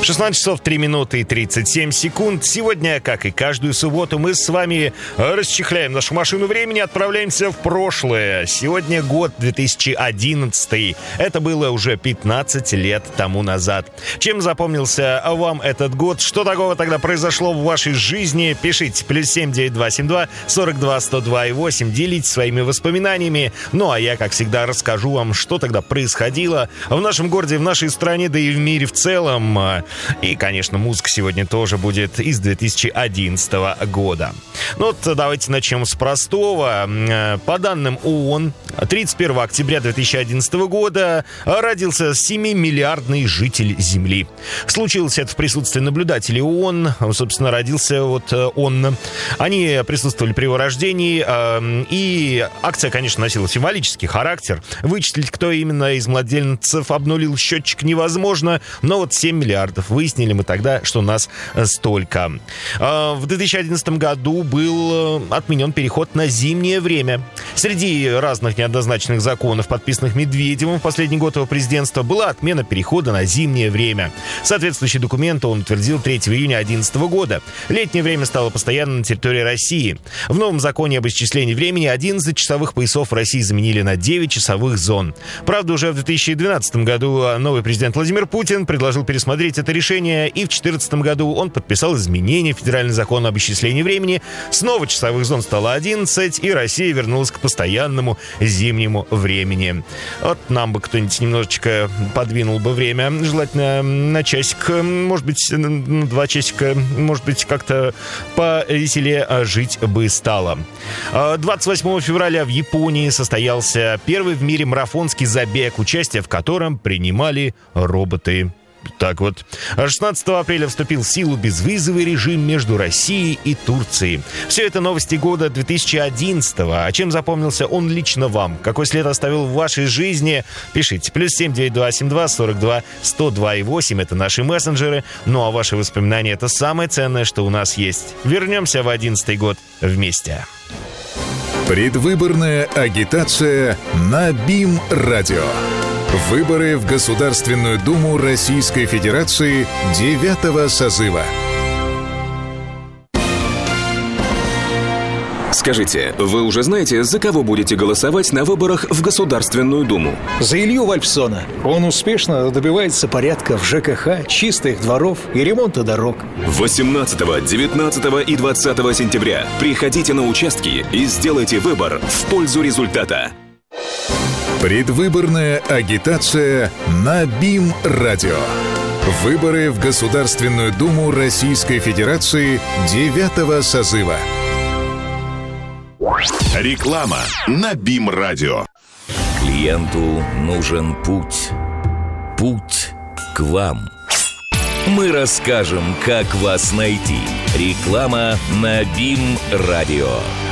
16 часов 3 минуты и 37 секунд. Сегодня, как и каждую субботу, мы с вами расчехляем нашу машину времени, отправляемся в прошлое. Сегодня год 2011. Это было уже 15 лет тому назад. Чем запомнился вам этот год? Что такого тогда произошло в вашей жизни? Пишите. +7 9272 42 102 8. Делитесь своими воспоминаниями. Ну, а я, как всегда, расскажу вам, что тогда происходило в нашем городе, в нашей стране, да и в мире в целом. И, конечно, музыка сегодня тоже будет из 2011 года. Ну вот давайте начнем с простого. По данным ООН, 31 октября 2011 года родился 7-миллиардный житель Земли. Случилось это в присутствии наблюдателей ООН. Собственно, родился вот он. Они присутствовали при его рождении. И акция, конечно, носила символический характер. Вычислить, кто именно из младенцев обнулил счетчик, невозможно. Но вот 7 миллиардов. Выяснили мы тогда, что нас столько. В 2011 году был отменен переход на зимнее время. Среди разных неоднозначных законов, подписанных Медведевым в последний год его президентства, была отмена перехода на зимнее время. Соответствующий документ он утвердил 3 июня 2011 года. Летнее время стало постоянно на территории России. В новом законе об исчислении времени 11 часовых поясов в России заменили на 9 часовых зон. Правда, уже в 2012 году новый президент Владимир Путин предложил пересмотреть это решение, и в 2014 году он подписал изменения в федеральный закон об исчислении времени. Снова часовых зон стало 11, и Россия вернулась к постоянному зимнему времени. Вот нам бы кто-нибудь немножечко подвинул бы время, желательно на часик, может быть, на 2 часика, может быть, как-то повеселее жить бы стало. 28 февраля в Японии состоялся первый в мире марафонский забег, участие в котором принимали роботы. Так вот. 16 апреля вступил в силу безвизовый режим между Россией и Турцией. Все это новости года 2011-го. А чем запомнился он лично вам? Какой след оставил в вашей жизни? Пишите. +7 9272 42 102 8. Это наши мессенджеры. Ну а ваши воспоминания — это самое ценное, что у нас есть. Вернемся в 2011 год вместе. Предвыборная агитация на БИМ-радио. Выборы в Государственную Думу Российской Федерации 9-го созыва. Скажите, вы уже знаете, за кого будете голосовать на выборах в Государственную Думу? За Илью Вальпсона. Он успешно добивается порядка в ЖКХ, чистых дворов и ремонта дорог. 18, 19 и 20 сентября приходите на участки и сделайте выбор в пользу результата. Предвыборная агитация на БИМ-радио. Выборы в Государственную Думу Российской Федерации 9-го созыва. Реклама на БИМ-радио. Клиенту нужен путь. Путь к вам. Мы расскажем, как вас найти. Реклама на БИМ-радио.